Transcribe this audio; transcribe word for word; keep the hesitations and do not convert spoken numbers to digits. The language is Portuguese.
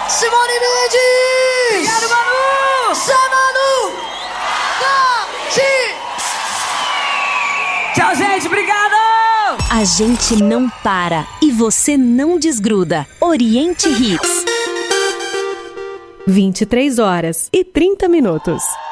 Simone Mendes! Obrigado, Manu! Zé Manu! Tchau, gente, obrigado! A gente não para e você não desgruda. Oriente Hits. vinte e três horas e trinta minutos.